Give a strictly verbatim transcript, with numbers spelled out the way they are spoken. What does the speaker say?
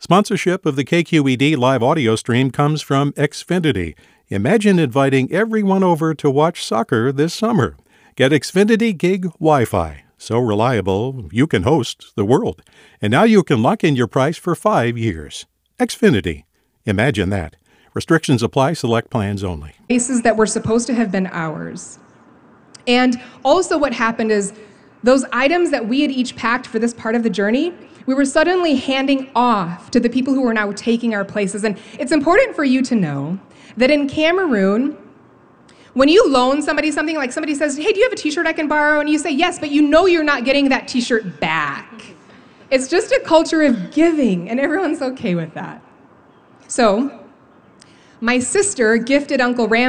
Sponsorship of the K Q E D live audio stream comes from Xfinity. Imagine inviting everyone over to watch soccer this summer. Get Xfinity Gig Wi-Fi. So reliable, you can host the world. And now you can lock in your price for five years. Xfinity. Imagine that. Restrictions apply. Select plans only. Places that were supposed to have been ours. And also what happened is those items that we had each packed for this part of the journey, we were suddenly handing off to the people who were now taking our places. And it's important for you to know that in Cameroon, when you loan somebody something, like somebody says, hey, do you have a t-shirt I can borrow? And you say yes, but you know you're not getting that t-shirt back. It's just a culture of giving, and everyone's okay with that. So my sister gifted Uncle Ram